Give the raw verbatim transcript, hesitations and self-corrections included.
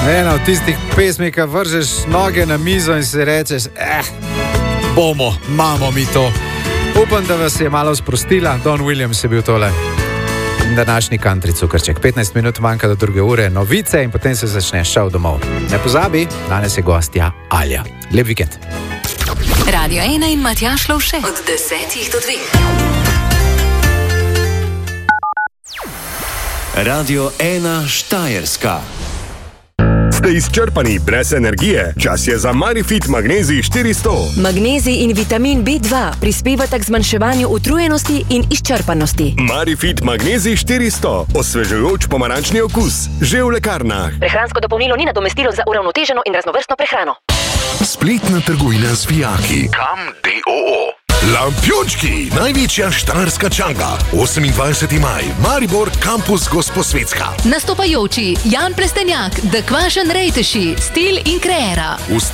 Ena od tistih pesmi, ki vržeš noge na mizo in si rečeš, eh, bomo, imamo mi to. Upam, da vas je malo sprostila. Don Williams je bil tole. Današnji country cukrček. petnajst minut manjka do druge ure, novice in potem se začne šel domov. Ne pozabi, danes je gostja Alja. Lep vikend. Radio ena in Matjaž Lovše od desetih do dveh. Radio ena Štajerska. Ste izčrpani brez energije? Čas je za Marifit Magnezij štiristo. Magnezij in vitamin B dva prispevata k zmanjševanju utrujenosti in izčrpanosti. Marifit Magnezij štiristo. Osvežujoč pomarančni okus. Že v lekarnah. Prehransko dopolnilo ni nadomestilo za uravnoteženo in raznovrstno prehrano. Spletna trgovina z vijaki. Kam D O O. Lampiončki, največja štajerska čanga. osemindvajseti maj, Maribor, kampus Gosposvetska. Nastopajoči Jan Plestenjak, The Kvašen Rejteši, Stil in Kreera.